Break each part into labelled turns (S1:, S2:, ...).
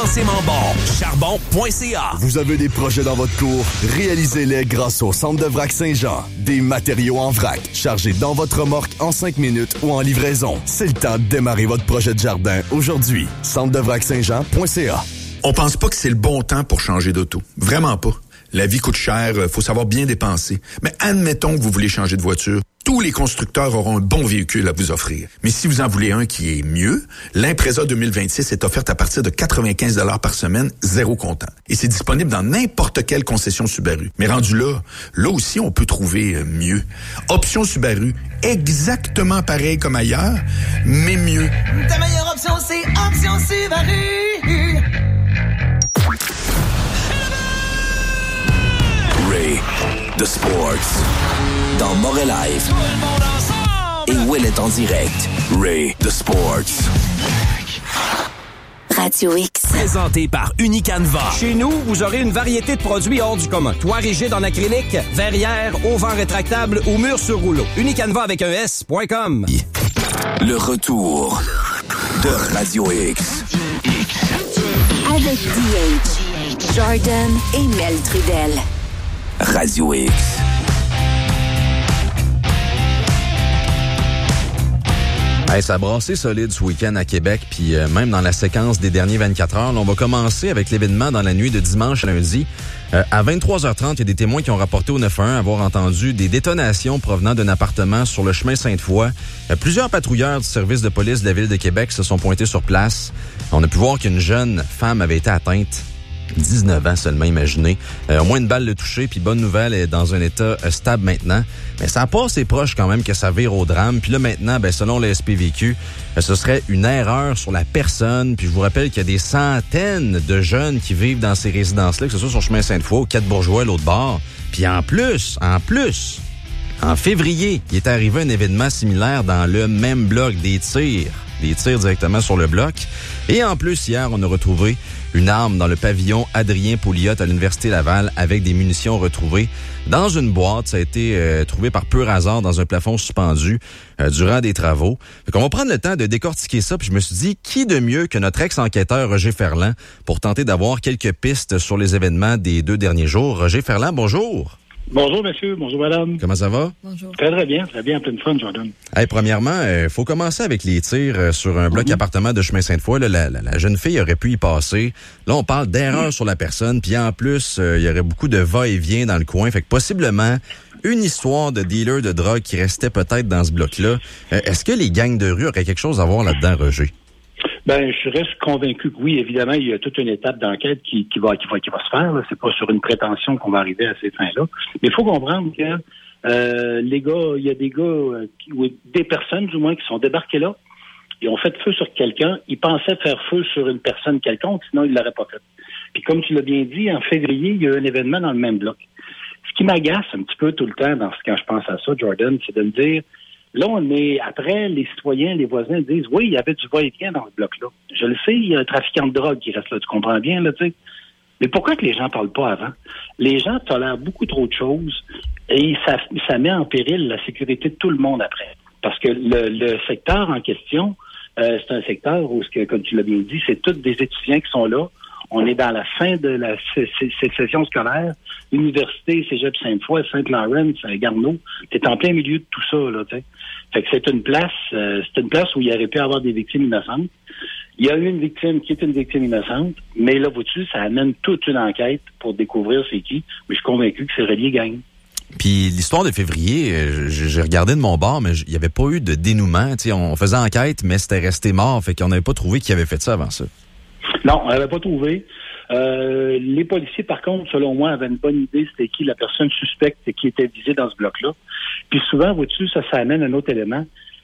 S1: immensément bon. Charbon.ca.
S2: Vous avez des projets dans votre cour? Réalisez-les grâce au Centre de Vrac Saint-Jean. Des matériaux en vrac, chargés dans votre remorque en 5 minutes ou en livraison. C'est le temps de démarrer votre projet de jardin aujourd'hui. Centre-de-vrac-Saint-Jean.ca.
S3: On pense pas que c'est le bon temps pour changer d'auto. Vraiment pas. La vie coûte cher, faut savoir bien dépenser. Mais admettons que vous voulez changer de voiture. Tous les constructeurs auront un bon véhicule à vous offrir. Mais si vous en voulez un qui est mieux, l'Impreza 2026 est offerte à partir de 95 $ par semaine, zéro comptant. Et c'est disponible dans n'importe quelle concession Subaru. Mais rendu là aussi, on peut trouver mieux. Option Subaru, exactement pareil comme ailleurs, mais mieux.
S4: Ta meilleure option, c'est Option Subaru.
S1: Ray, The Sports. Dans Moret Live. Et Will est en direct. Ray, The Sports.
S5: Radio X.
S1: Présenté par Unicanva.
S6: Chez nous, vous aurez une variété de produits hors du commun. Toit rigide en acrylique, verrière, auvent rétractable ou mur sur rouleau. Unicanva avec un S.com.
S1: Le retour de Radio X.
S5: Avec DH, Jordan et Mel Trudel.
S1: Radio X.
S7: Hey, ça a brassé solide ce week-end à Québec, puis même dans la séquence des derniers 24 heures. Là, on va commencer avec l'événement dans la nuit de dimanche à lundi. À 23h30, il y a des témoins qui ont rapporté au 911 avoir entendu des détonations provenant d'un appartement sur le chemin Sainte-Foy. Plusieurs patrouilleurs du service de police de la Ville de Québec se sont pointés sur place. On a pu voir qu'une jeune femme avait été atteinte. 19 ans seulement, imaginez. Au moins une balle le toucher, puis bonne nouvelle, elle est dans un état stable maintenant. Mais ça n'a pas assez proche quand même que ça vire au drame. Puis là maintenant, selon le SPVQ, ce serait une erreur sur la personne. Puis je vous rappelle qu'il y a des centaines de jeunes qui vivent dans ces résidences-là, que ce soit sur le chemin Sainte-Foy ou 4 Bourgeois, l'autre bord. Puis en plus, en février, il est arrivé un événement similaire dans le même bloc, des tirs directement sur le bloc. Et en plus, hier, on a retrouvé une arme dans le pavillon Adrien Pouliot à l'Université Laval avec des munitions retrouvées dans une boîte. Ça a été trouvé par pur hasard dans un plafond suspendu durant des travaux. Fait qu'on va prendre le temps de décortiquer ça. Puis je me suis dit, qui de mieux que notre ex-enquêteur Roger Ferland pour tenter d'avoir quelques pistes sur les événements des 2 derniers jours. Roger Ferland, bonjour.
S8: Bonjour, monsieur. Bonjour, madame.
S7: Comment ça va?
S5: Bonjour.
S8: Très bien, en pleine forme, Jordan.
S7: Hey, premièrement, faut commencer avec les tirs sur un bloc appartement de chemin Sainte-Foy. Là, la jeune fille aurait pu y passer. Là, on parle d'erreur sur la personne. Puis en plus, il y aurait beaucoup de va-et-vient dans le coin. Fait que possiblement, une histoire de dealer de drogue qui restait peut-être dans ce bloc-là. Est-ce que les gangs de rue auraient quelque chose à voir là-dedans, Roger?
S8: Je reste convaincu que oui, évidemment, il y a toute une étape d'enquête qui va se faire. Là. C'est pas sur une prétention qu'on va arriver à ces fins-là. Mais il faut comprendre que les gars, il y a des gars, ou des personnes du moins, qui sont débarqués là. Ils ont fait feu sur quelqu'un. Ils pensaient faire feu sur une personne quelconque, sinon ils l'auraient pas fait. Puis comme tu l'as bien dit, en février, il y a eu un événement dans le même bloc. Ce qui m'agace un petit peu tout le temps quand je pense à ça, Jordan, c'est de me dire, là, on est, après, les citoyens, les voisins disent, oui, il y avait du va-et-vient dans ce bloc-là. Je le sais, il y a un trafiquant de drogue qui reste là, tu comprends bien, là, tu sais. Mais pourquoi que les gens parlent pas avant? Les gens tolèrent beaucoup trop de choses et ça met en péril la sécurité de tout le monde après. Parce que le secteur en question, c'est un secteur où, comme tu l'as bien dit, c'est tous des étudiants qui sont là. On est dans la fin de la session scolaire. Université, Cégep Sainte-Foy, Saint-Laurent, Garneau. T'es en plein milieu de tout ça, là, tu sais. Fait que c'est une place où il aurait pu avoir des victimes innocentes. Il y a eu une victime qui est une victime innocente, mais là, vois-tu, ça amène toute une enquête pour découvrir c'est qui. Mais je suis convaincu que c'est relié gang.
S7: Puis l'histoire de février, j'ai regardé de mon bord, mais il n'y avait pas eu de dénouement. T'sais, on faisait enquête, mais c'était resté mort. Fait qu'on n'avait pas trouvé qui avait fait ça avant ça.
S8: Non, on n'avait pas trouvé. Les policiers, par contre, selon moi, avaient une bonne idée c'était qui la personne suspecte et qui était visée dans ce bloc-là. Puis souvent, vois-tu, ça amène un autre élément.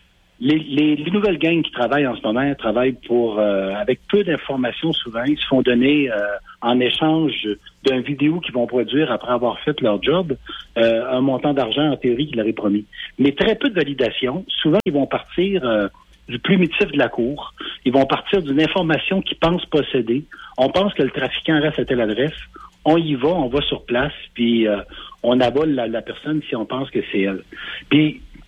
S8: Les nouvelles gangs qui travaillent en ce moment travaillent avec peu d'informations souvent. Ils se font donner en échange d'un vidéo qu'ils vont produire après avoir fait leur job un montant d'argent en théorie qu'ils leur est promis. Mais très peu de validation. Souvent, ils vont partir du primitif de la cour. Ils vont partir d'une information qu'ils pensent posséder. On pense que le trafiquant reste à telle adresse. On y va, on va sur place, puis on abole la personne si on pense que c'est elle. Puis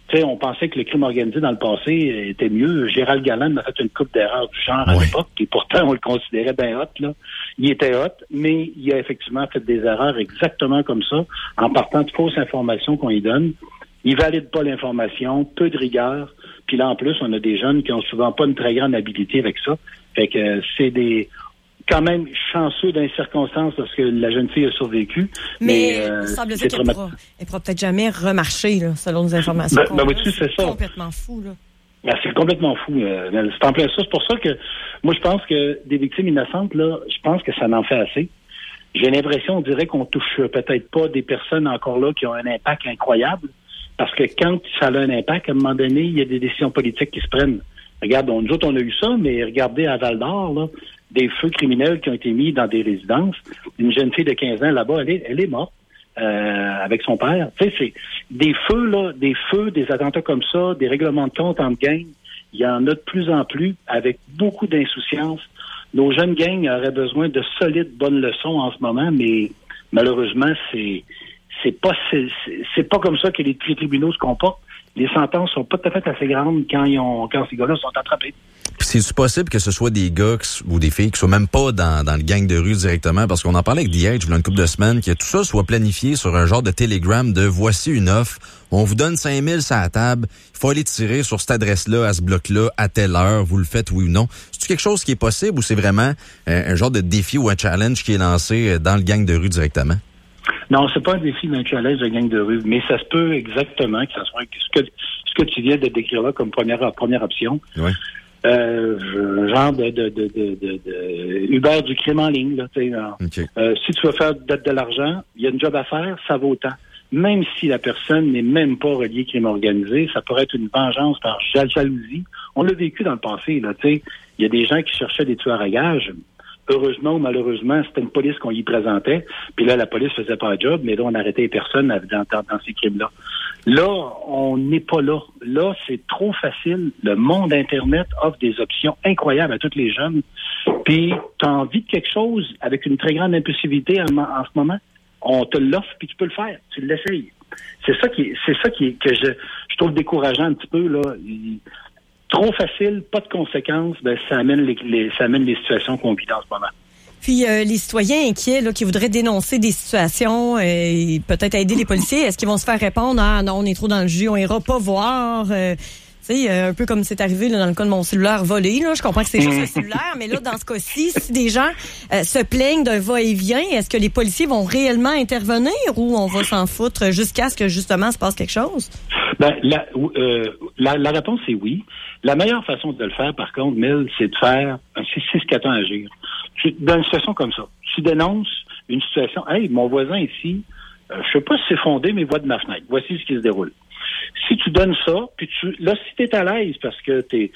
S8: Tu sais, on pensait que le crime organisé dans le passé était mieux. Gérald Galland m'a fait une couple d'erreurs du genre à l'époque, et pourtant on le considérait bien hot, là. Il était hot, mais il a effectivement fait des erreurs exactement comme ça, en partant de fausses informations qu'on lui donne. Il valide pas l'information, peu de rigueur, puis là en plus, on a des jeunes qui ont souvent pas une très grande habilité avec ça. Fait que c'est des quand même chanceux dans les circonstances parce que la jeune fille a survécu.
S9: Mais semble-t-il qu'elle pourra peut-être jamais remarcher, là, selon nos informations.
S8: C'est ça.
S9: Complètement fou, là.
S8: Ben, c'est complètement fou. C'est en plein ça. C'est pour ça que moi, je pense que des victimes innocentes, là, je pense que ça n'en fait assez. J'ai l'impression, on dirait qu'on touche peut-être pas des personnes encore là qui ont un impact incroyable. Parce que quand ça a un impact, à un moment donné, il y a des décisions politiques qui se prennent. Regarde, nous autres, on a eu ça, mais regardez à Val-d'Or, là, des feux criminels qui ont été mis dans des résidences. Une jeune fille de 15 ans là-bas, elle est morte avec son père. Tu sais, c'est des feux, des attentats comme ça, des règlements de compte entre gangs. Il y en a de plus en plus avec beaucoup d'insouciance. Nos jeunes gangs auraient besoin de solides bonnes leçons en ce moment, mais malheureusement, c'est pas comme ça que les tribunaux se comportent. Les sentences sont pas tout à fait assez grandes quand ces gars-là sont attrapés.
S7: Puis c'est-tu possible que ce soit des gars ou des filles qui soient même pas dans le gang de rue directement? Parce qu'on en parlait avec The Edge il y a une couple de semaines, que tout ça soit planifié sur un genre de télégramme de voici une offre, on vous donne 5 000 sur la table, il faut aller tirer sur cette adresse-là, à ce bloc-là, à telle heure, vous le faites oui ou non. C'est-tu quelque chose qui est possible ou c'est vraiment un genre de défi ou un challenge qui est lancé dans le gang de rue directement?
S8: Non, c'est pas un défi d'un challenge de gang de rue, mais ça se peut exactement que ça soit ce que tu viens de décrire là comme première option.
S7: Oui.
S8: Genre de Uber du crime en ligne, là, tu sais.
S7: Okay.
S8: Si tu veux faire de l'argent, il y a une job à faire, ça vaut autant. Même si la personne n'est même pas reliée au crime organisé, ça pourrait être une vengeance par jalousie. On l'a vécu dans le passé, là, tu sais. Il y a des gens qui cherchaient des tueurs à gages. Heureusement ou malheureusement, c'était une police qu'on y présentait. Puis là, la police faisait pas le job, mais là, on arrêtait les personnes dans ces crimes-là. Là, on n'est pas là. Là, c'est trop facile. Le monde Internet offre des options incroyables à tous les jeunes. Puis, tu as envie de quelque chose avec une très grande impulsivité en ce moment. On te l'offre, puis tu peux le faire. Tu l'essayes. C'est ça que je trouve décourageant un petit peu, là. Trop facile, pas de conséquences, ben ça amène les situations qu'on vit dans ce moment.
S9: Puis les citoyens inquiets là, qui voudraient dénoncer des situations et peut-être aider les policiers, est-ce qu'ils vont se faire répondre « Ah non, on est trop dans le jus, on ira pas voir ». Tu sais, un peu comme c'est arrivé là, dans le cas de mon cellulaire volé. Là, je comprends que c'est juste le cellulaire, mais là, dans ce cas-ci, si des gens se plaignent d'un va-et-vient, est-ce que les policiers vont réellement intervenir ou on va s'en foutre jusqu'à ce que justement se passe quelque chose?
S8: Ben, la réponse est oui. La meilleure façon de le faire, par contre, Mel, c'est de faire c'est ce qu'attend agir. Dans une situation comme ça, tu dénonces une situation. Hey, mon voisin ici, je sais pas si c'est fondé, mais voit de ma fenêtre. Voici ce qui se déroule. Si tu donnes ça, puis si t'es à l'aise parce que tu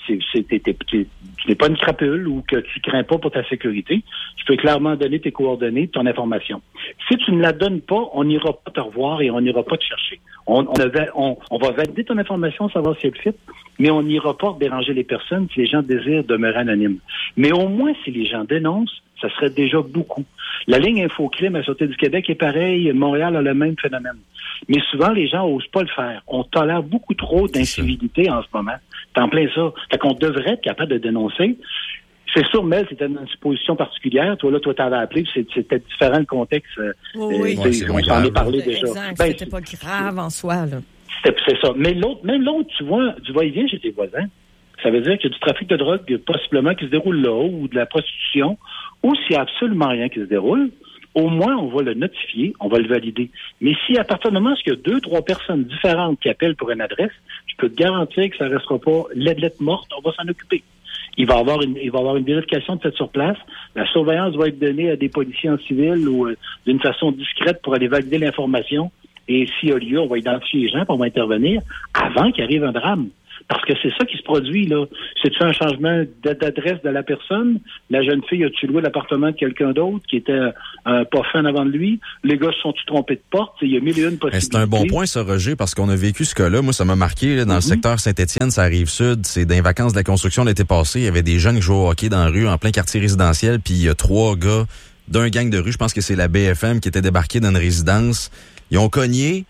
S8: n'es pas une crapule ou que tu crains pas pour ta sécurité, tu peux clairement donner tes coordonnées, ton information. Si tu ne la donnes pas, on n'ira pas te revoir et on n'ira pas te chercher. On va valider ton information, savoir si elle fit, mais on n'ira pas déranger les personnes si les gens désirent demeurer anonymes. Mais au moins, si les gens dénoncent, ça serait déjà beaucoup. La ligne Infocrime à la Sûreté du Québec est pareille, Montréal a le même phénomène. Mais souvent, les gens n'osent pas le faire. On tolère beaucoup trop d'incivilité en ce moment. C'est en plein ça. Fait qu'on devrait être capable de dénoncer. C'est sûr, Mel, c'était dans une position particulière. Toi, t'avais appelé, c'était différent le contexte.
S9: Oui.
S8: On s'en est parlé déjà.
S9: Exact. C'était pas grave en soi, là.
S8: C'est ça. Mais même l'autre, tu vois, du va-et-vient chez tes voisins. Ça veut dire qu'il y a du trafic de drogue possiblement qui se déroule là, ou de la prostitution, ou s'il n'y a absolument rien qui se déroule, au moins, on va le notifier, on va le valider. Mais si à partir du moment où il y a 2-3 personnes différentes qui appellent pour une adresse, je peux te garantir que ça ne restera pas lettre morte, on va s'en occuper. Il va y avoir une vérification de fait sur place. La surveillance va être donnée à des policiers en civil ou d'une façon discrète pour aller valider l'information. Et s'il y a lieu, on va identifier les gens, puis on va intervenir avant qu'il arrive un drame. Parce que c'est ça qui se produit, là. C'est-tu un changement d'adresse de la personne? La jeune fille a-tu loué l'appartement de quelqu'un d'autre qui était pas fin avant de lui? Les gars se sont-tu trompés de porte? Il y a mille et une possibilités.
S7: C'est un bon point, ça, Roger, parce qu'on a vécu ce cas-là. Moi, ça m'a marqué, là, dans le secteur Saint-Étienne, ça arrive sud. C'est dans les vacances de la construction l'été passé. Il y avait des jeunes qui jouaient au hockey dans la rue, en plein quartier résidentiel, puis il y a 3 gars d'un gang de rue, je pense que c'est la BFM, qui était débarqué dans une résidence. Ils ont cogné.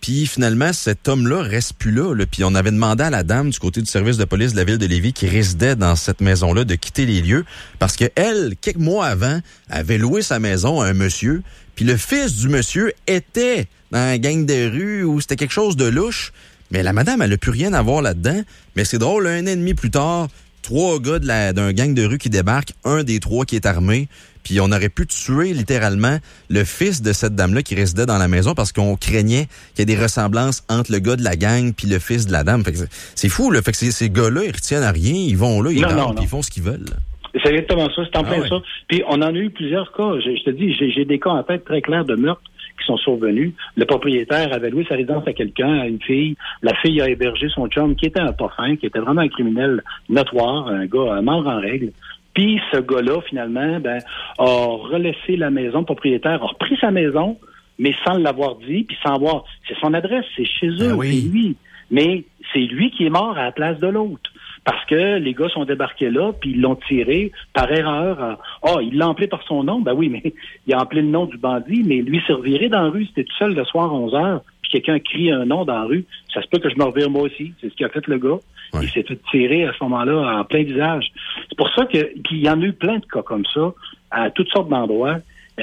S7: Puis finalement, cet homme-là reste plus là. Puis on avait demandé à la dame du côté du service de police de la ville de Lévis qui résidait dans cette maison-là de quitter les lieux parce que elle, quelques mois avant, avait loué sa maison à un monsieur. Puis le fils du monsieur était dans la gang de rue où c'était quelque chose de louche. Mais la madame, elle n'a plus rien à voir là-dedans. Mais c'est drôle, 1 an et demi plus tard, 3 gars d'un gang de rue qui débarquent, un des 3 qui est armé. Puis on aurait pu tuer littéralement le fils de cette dame-là qui résidait dans la maison parce qu'on craignait qu'il y ait des ressemblances entre le gars de la gang puis le fils de la dame. Fait que c'est fou, là. Fait que ces gars-là, ils retiennent à rien. Ils vont là, ils rentrent, puis ils font ce qu'ils veulent.
S8: C'est exactement ça, c'est en plein ça. Puis on en a eu plusieurs cas. Je te dis, j'ai des cas en tête très clairs de meurtres qui sont survenus. Le propriétaire avait loué sa résidence à quelqu'un, à une fille. La fille a hébergé son chum qui était un pas fin, qui était vraiment un criminel notoire, un gars, un mort en règle. Puis ce gars-là, finalement, a relaissé la maison. Le propriétaire a repris sa maison, mais sans l'avoir dit, puis sans voir. C'est son adresse, c'est chez eux, c'est lui. Mais c'est lui qui est mort à la place de l'autre. Parce que les gars sont débarqués là, puis ils l'ont tiré par erreur. Il l'a appelé par son nom. Ben oui, mais il a appelé le nom du bandit, mais lui s'est reviré dans la rue. C'était tout seul le soir à 11h, puis quelqu'un crie un nom dans la rue. Ça se peut que je me revire moi aussi. C'est ce qu'a fait le gars. Ouais. Il s'est fait tirer à ce moment-là en plein visage. C'est pour ça qu'il y en a eu plein de cas comme ça, à toutes sortes d'endroits.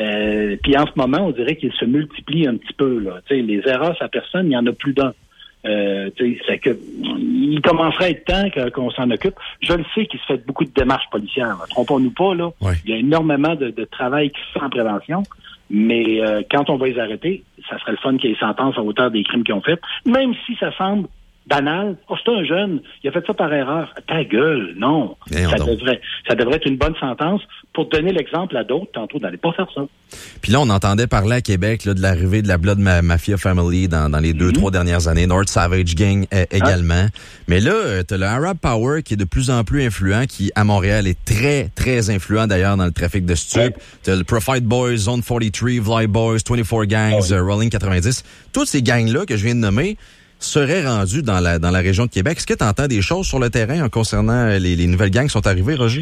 S8: Puis en ce moment, on dirait qu'ils se multiplient un petit peu. Là. T'sais, les erreurs à personne, il y en a plus d'un. C'est que il commencerait à être temps qu'on s'en occupe. Je le sais qu'il se fait beaucoup de démarches policières. Là. Trompons-nous pas, là. Ouais. Il y a énormément de travail qui se fait en prévention. Mais quand on va les arrêter, ça serait le fun qu'il y ait sentence à hauteur des crimes qu'ils ont fait. Même si ça semble banal. C'est un jeune, il a fait ça par erreur. Ta gueule, non. Ça devrait être une bonne sentence pour donner l'exemple à d'autres, tantôt, d'aller pas faire ça.
S7: Puis là, on entendait parler à Québec là, de l'arrivée de la Blood Mafia Family dans les 2-3 dernières années. North Savage Gang également. Mais là, t'as le Arab Power qui est de plus en plus influent, qui, à Montréal, est très, très influent d'ailleurs dans le trafic de stupes. T'as le Profite Boys, Zone 43, Vly Boys, 24 Gangs, Rolling 90. Toutes ces gangs-là que je viens de nommer seraient rendus dans la région de Québec. Est-ce que tu entends des choses sur le terrain en concernant les nouvelles gangs qui sont arrivées, Roger?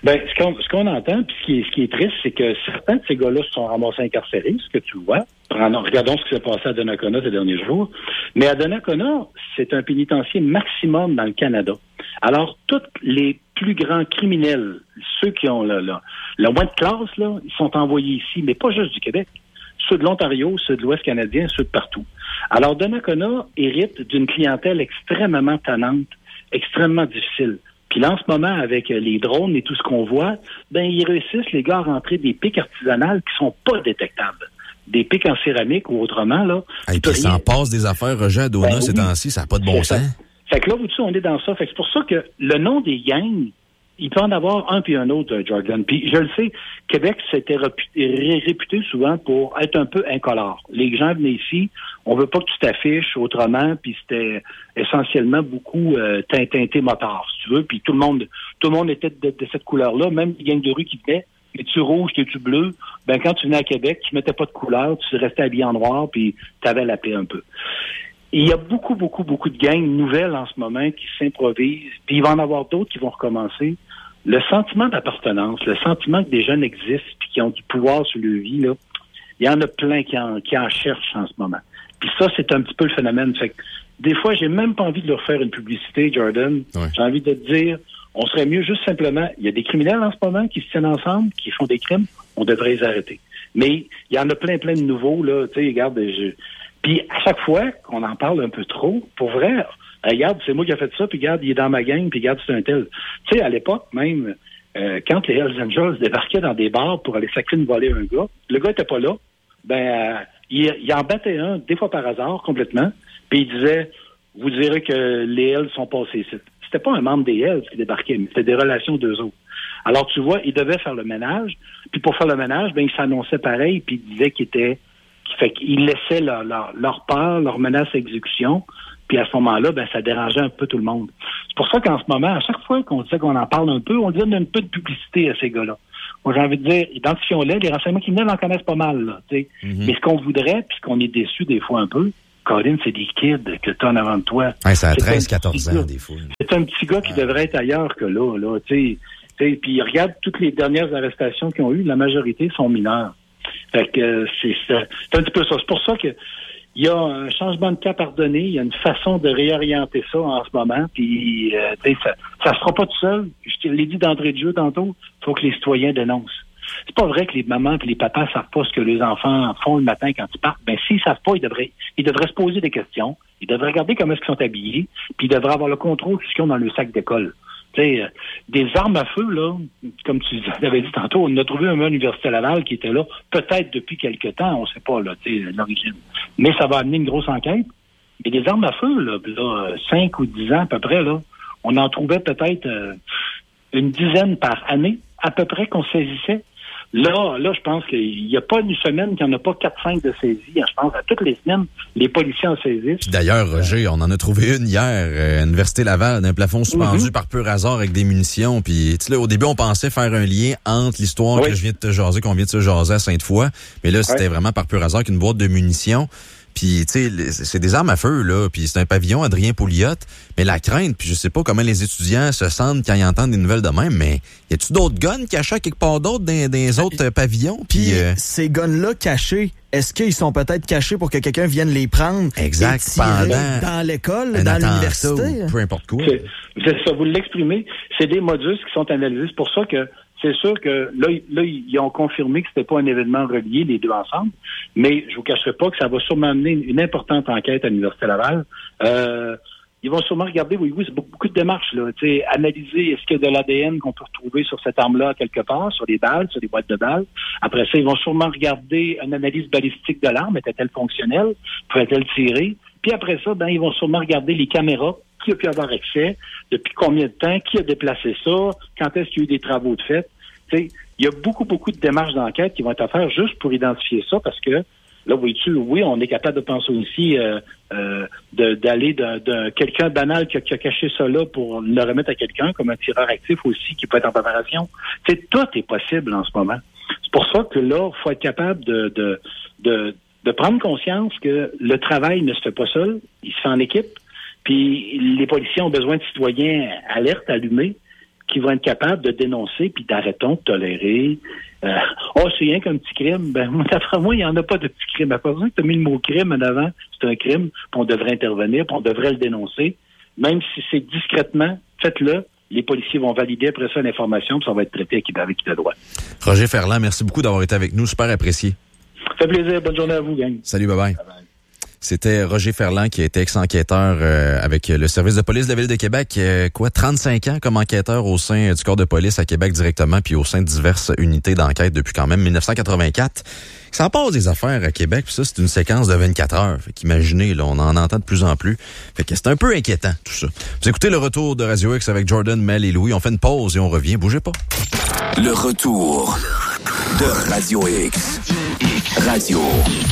S8: Ce qu'on entend, puis ce qui est triste, c'est que certains de ces gars-là se sont ramassés incarcérés, ce que tu vois. Regardons ce qui s'est passé à Donnacona ces derniers jours. Mais à Donnacona, c'est un pénitencier maximum dans le Canada. Alors, tous les plus grands criminels, ceux qui ont le moins de classe, là, ils sont envoyés ici, mais pas juste du Québec. Ceux de l'Ontario, ceux de l'Ouest canadien, ceux de partout. Alors, Donnacona hérite d'une clientèle extrêmement tannante, extrêmement difficile. Puis là, en ce moment, avec les drones et tout ce qu'on voit, ils réussissent, les gars, à rentrer des pics artisanales qui sont pas détectables. Des pics en céramique ou autrement, là.
S7: Et puis ça en passe des affaires, Roger, à Dona, ces temps-ci, ça n'a pas de bon sens.
S8: Fait que là, vous-dessus, on est dans ça. Fait que c'est pour ça que le nom des gangs, il peut en avoir un puis un autre, Jordan. Puis je le sais, Québec s'était réputé souvent pour être un peu incolore. Les gens venaient ici, on veut pas que tu t'affiches autrement, puis c'était essentiellement beaucoup teinté motard, si tu veux. Puis tout le monde était de cette couleur-là, même les gangs de rue qui venaient. Es-tu rouge, es-tu bleu? Quand tu venais à Québec, tu mettais pas de couleur, tu restais habillé en noir, puis t'avais la paix un peu. Il y a beaucoup de gangs nouvelles en ce moment qui s'improvisent, puis il va en avoir d'autres qui vont recommencer. Le sentiment d'appartenance, le sentiment que des jeunes existent puis qui ont du pouvoir sur leur vie, là, il y en a plein qui en cherchent en ce moment. Puis ça, c'est un petit peu le phénomène. Fait que des fois, j'ai même pas envie de leur faire une publicité, Jordan. Ouais. J'ai envie de te dire, on serait mieux juste simplement, il y a des criminels en ce moment qui se tiennent ensemble, qui font des crimes, on devrait les arrêter. Mais il y en a plein de nouveaux, là, tu sais, regarde, puis à chaque fois qu'on en parle un peu trop, pour vrai, regarde, c'est moi qui ai fait ça, puis regarde, il est dans ma gang, puis regarde, c'est un tel. Tu sais, à l'époque, même, quand les Hells Angels débarquaient dans des bars pour aller sacrer une volée à un gars, le gars était pas là, il en battait un, des fois par hasard, complètement, puis il disait, vous direz que les Hells sont passés ici. C'était pas un membre des Hells qui débarquait, mais c'était des relations d'eux autres. Alors, tu vois, il devait faire le ménage, puis pour faire le ménage, il s'annonçait pareil, puis il disait qu'il laissait leur peur, leur menace à exécution. Puis à ce moment-là, ça dérangeait un peu tout le monde. C'est pour ça qu'en ce moment, à chaque fois qu'on disait qu'on en parle un peu, on donne un peu de publicité à ces gars-là. Moi, j'ai envie de dire, identifions-les, les renseignements criminels en connaissent pas mal, là, tu sais. Mm-hmm. Mais ce qu'on voudrait, puis ce qu'on est déçu des fois un peu, Colin, c'est des kids que tu as en avant de toi.
S7: Ouais, ça a 13-14 ans, des fois.
S8: C'est un petit gars qui devrait être ailleurs que là, tu sais. Puis regarde toutes les dernières arrestations qu'ils ont eues, la majorité sont mineurs. Fait que c'est un petit peu ça. C'est pour ça que Il y a un changement de cap à redonner, il y a une façon de réorienter ça en ce moment, puis ça se fera pas tout seul. Je te l'ai dit d'entrée de jeu tantôt, il faut que les citoyens dénoncent. C'est pas vrai que les mamans et les papas savent pas ce que les enfants font le matin quand ils partent. Ben, s'ils savent pas, ils devraient se poser des questions, ils devraient regarder comment est-ce qu'ils sont habillés, puis ils devraient avoir le contrôle de ce qu'ils ont dans le sac d'école. Tu sais, des armes à feu, là, comme tu l'avais dit tantôt, on a trouvé un à l'Université Laval qui était là, peut-être depuis quelque temps, on sait pas, là, tu sais, l'origine. Mais ça va amener une grosse enquête. Et des armes à feu, là 5 ou 10 ans à peu près, là, on en trouvait peut-être une dizaine par année, à peu près, qu'on saisissait. Là, je pense qu'il n'y a pas une semaine qu'il n'y en a pas 4-5 de saisies. Je pense à toutes les semaines, les policiers en saisissent.
S7: Puis d'ailleurs, Roger, on en a trouvé une hier à l'Université Laval, d'un plafond suspendu par pur hasard avec des munitions. Puis au début, on pensait faire un lien entre l'histoire que je viens de te jaser, qu'on vient de se jaser à Sainte-Foy. Mais là, c'était vraiment par pur hasard qu'une boîte de munitions. Puis, tu sais, c'est des armes à feu, là. Puis c'est un pavillon Adrien Pouliot. Mais la crainte, puis je sais pas comment les étudiants se sentent quand ils entendent des nouvelles de même, mais y a-tu d'autres guns cachés quelque part d'autre dans des autres pavillons? Puis
S10: ces guns-là cachés, est-ce qu'ils sont peut-être cachés pour que quelqu'un vienne les prendre?
S7: Exact.
S10: Et tirer dans l'école, dans l'université?
S7: Peu importe quoi.
S8: C'est ça, vous l'exprimez. C'est des modus qui sont analysés. C'est pour ça que c'est sûr que là, ils ont confirmé que c'était pas un événement relié, les deux ensemble. Mais je vous cacherai pas que ça va sûrement amener une importante enquête à l'Université Laval. Ils vont sûrement regarder, oui, c'est beaucoup de démarches, là. Tu sais, analyser est-ce qu'il y a de l'ADN qu'on peut retrouver sur cette arme-là quelque part, sur les balles, sur les boîtes de balles. Après ça, ils vont sûrement regarder une analyse balistique de l'arme. Était-elle fonctionnelle? Pouvait-elle tirer? Puis après ça, ils vont sûrement regarder les caméras. Qui a pu avoir accès? Depuis combien de temps? Qui a déplacé ça? Quand est-ce qu'il y a eu des travaux de fait? Tu sais, il y a beaucoup de démarches d'enquête qui vont être à faire juste pour identifier ça parce que là, vois-tu, oui, on est capable de penser aussi d'aller de quelqu'un banal qui a caché ça là pour le remettre à quelqu'un, comme un tireur actif aussi qui peut être en préparation. Tu sais, tout est possible en ce moment. C'est pour ça que là, il faut être capable de prendre conscience que le travail ne se fait pas seul, il se fait en équipe. Puis les policiers ont besoin de citoyens alertes, allumés, qui vont être capables de dénoncer puis d'arrêtons de tolérer. C'est rien qu'un petit crime. D'après moi, il n'y en a pas de petit crime. À part ça que tu as mis le mot crime en avant, c'est un crime, puis on devrait intervenir, puis on devrait le dénoncer. Même si c'est discrètement, faites-le. Les policiers vont valider après ça l'information, puis ça va être traité avec qui de droit.
S7: Roger Ferland, merci beaucoup d'avoir été avec nous. Super apprécié.
S8: Ça fait plaisir. Bonne journée à vous, gang.
S7: Salut, bye-bye. Bye-bye. C'était Roger Ferland qui était ex-enquêteur avec le service de police de la Ville de Québec. 35 ans comme enquêteur au sein du corps de police à Québec directement, puis au sein de diverses unités d'enquête depuis quand même 1984. Ça passe des affaires à Québec, puis ça, c'est une séquence de 24 heures. Fait qu'imaginez, là, on en entend de plus en plus. Fait que c'est un peu inquiétant, tout ça. Vous écoutez le retour de Radio X avec Jordan, Mel et Louis. On fait une pause et on revient. Bougez pas.
S1: Le retour de Radio X. Radio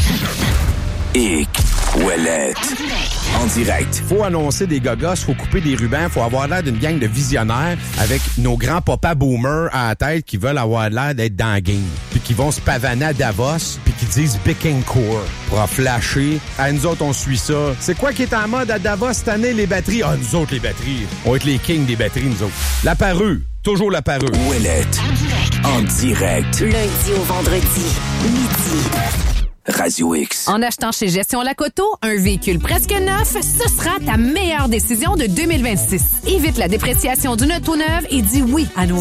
S1: X. Ouellette. En direct.
S11: Faut annoncer des gogos, faut couper des rubans, faut avoir l'air d'une gang de visionnaires avec nos grands papas boomers à la tête qui veulent avoir l'air d'être dans la game. Puis qui vont se pavaner à Davos, puis qui disent Bicking Core pour en flasher. Nous autres, on suit ça. C'est quoi qui est en mode à Davos cette année, les batteries? Nous autres, les batteries. On va être les kings des batteries, nous autres. La parure. Toujours la parure.
S1: Ouellette. En direct.
S5: Lundi au vendredi, midi.
S1: Radio X.
S12: En achetant chez Gestion Lacoto, un véhicule presque neuf, ce sera ta meilleure décision de 2026. Évite la dépréciation d'une auto neuve et dis oui à nos